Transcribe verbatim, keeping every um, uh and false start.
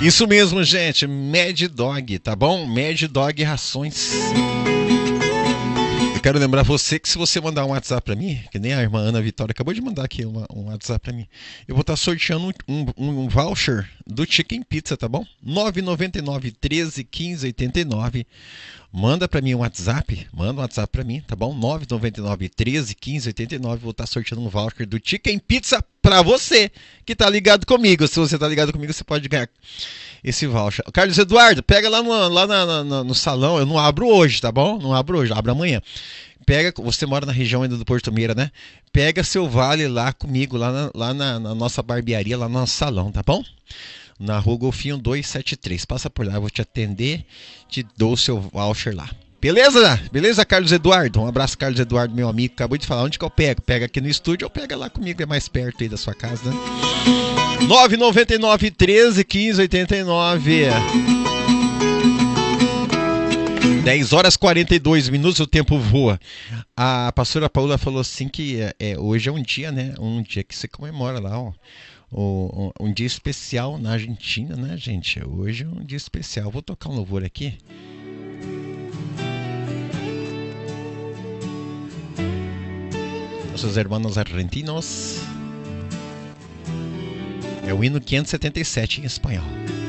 Isso mesmo, gente. Mad Dog, tá bom? Mad Dog Rações. Eu quero lembrar você que se você mandar um WhatsApp pra mim, que nem a irmã Ana Vitória acabou de mandar aqui uma, um WhatsApp pra mim, eu vou estar sorteando um, um, um voucher do Chicken Pizza, tá bom? nove nove nove, treze, quinze, oitenta e nove. Manda pra mim um WhatsApp, manda um WhatsApp pra mim, tá bom? nove nove nove, treze, quinze, oitenta e nove. Vou estar sorteando um voucher do Chicken Pizza pra você que tá ligado comigo. Se você tá ligado comigo, você pode ganhar esse voucher. Carlos Eduardo, pega lá no, lá na, na, no salão. Eu não abro hoje, tá bom? Não abro hoje, abro amanhã. Pega, você mora na região ainda do Porto Meira, né? Pega seu vale lá comigo, lá na, lá na, na nossa barbearia, lá no nosso salão, tá bom? Na Rua Golfinho duzentos e setenta e três. Passa por lá, eu vou te atender, te dou o seu voucher lá. Beleza? Beleza, Carlos Eduardo? Um abraço, Carlos Eduardo, meu amigo. Acabou de falar. Onde que eu pego? Pega aqui no estúdio ou pega lá comigo, é mais perto aí da sua casa, né? nove nove nove, treze, quinze, oitenta e nove. dez horas e quarenta e dois minutos, o tempo voa. A pastora Paula falou assim que é, hoje é um dia, né? Um dia que você comemora lá, ó. Um, um dia especial na Argentina, né, gente? Hoje é um dia especial. Vou tocar um louvor aqui. Nossos irmãos argentinos. É o hino quinhentos e setenta e sete em espanhol.